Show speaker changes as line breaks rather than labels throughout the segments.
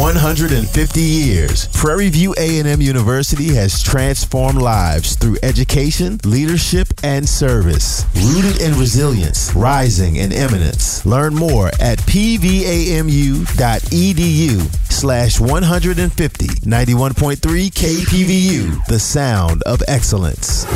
150 years, Prairie View A&M University has transformed lives through education, leadership, and service. Rooted in resilience, rising in eminence. Learn more at pvamu.edu/150. 91.3 KPVU, the sound of excellence.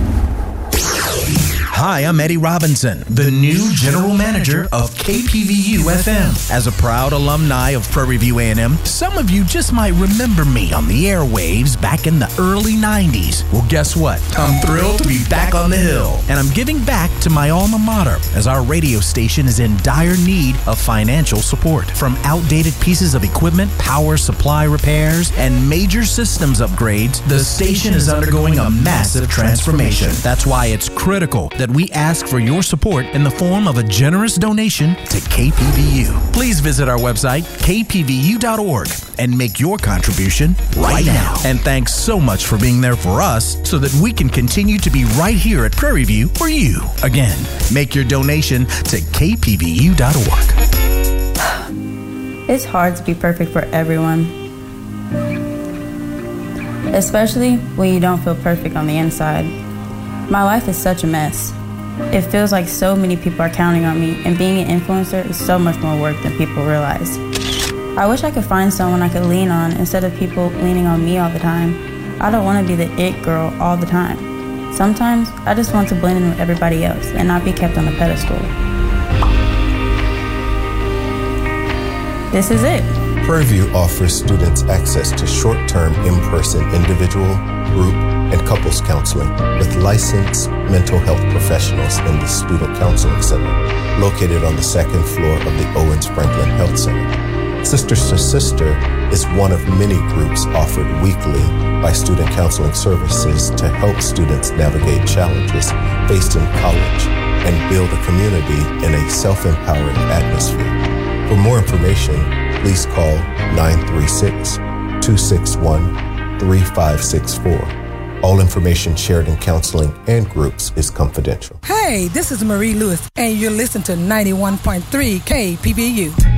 Hi, I'm Eddie Robinson, the new General Manager of KPVU-FM. As a proud alumni of Prairie View A&M, some of you just might remember me on the airwaves back in the early 90s. Well, guess what? I'm thrilled to be back on the Hill, and I'm giving back to my alma mater as our radio station is in dire need of financial support. From outdated pieces of equipment, power supply repairs, and major systems upgrades, the station is undergoing a massive transformation. That's why it's critical that we ask for your support in the form of a generous donation to KPVU. Please visit our website, kpvu.org, and make your contribution right now. And thanks so much for being there for us so that we can continue to be right here at Prairie View for you. Again, make your donation to kpvu.org.
It's hard to be perfect for everyone, especially when you don't feel perfect on the inside. My life is such a mess. It feels like so many people are counting on me, and being an influencer is so much more work than people realize. I wish I could find someone I could lean on instead of people leaning on me all the time. I don't want to be the it girl all the time. Sometimes I just want to blend in with everybody else and not be kept on a pedestal. This is it.
Prairie View offers students access to short-term in-person individual, group, and couples counseling with licensed mental health professionals in the Student Counseling Center, located on the second floor of the Owens Franklin Health Center. Sisters to Sister is one of many groups offered weekly by Student Counseling Services to help students navigate challenges faced in college and build a community in a self-empowering atmosphere. For more information, please call 936-261-3564. All information shared in counseling and groups is confidential.
Hey, this is Marie Lewis, and you're listening to 91.3 KPVU.